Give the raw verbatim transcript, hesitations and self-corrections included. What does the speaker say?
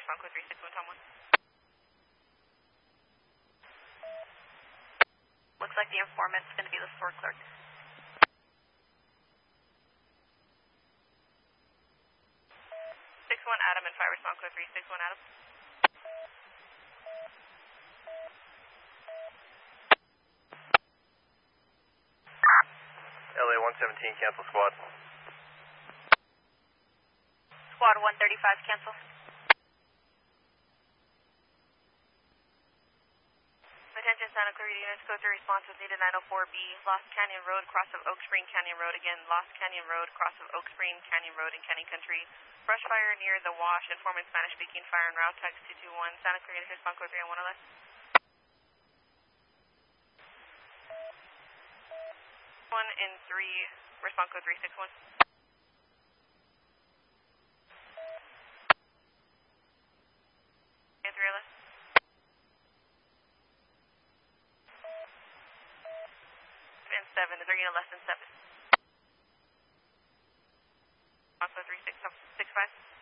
Bronco three six one, Tom one. Looks like the informant's going to be the store clerk. six one Adam and fire response code three six one Adam. L A one seventeen, cancel squad. Squad one thirty-five, cancel. Attention Santa Clarita units, code three response was needed nine oh four B, Lost Canyon Road, cross of Oak Spring Canyon Road. Again, Lost Canyon Road, cross of Oak Spring Canyon Road in Canyon Country. Brush fire near the wash, informant Spanish speaking, fire en route, text two two one. Santa Clarita, response code three on one left. one in three, response code three six one. And three left. And seven, is there unit less than seven? Response code three six five.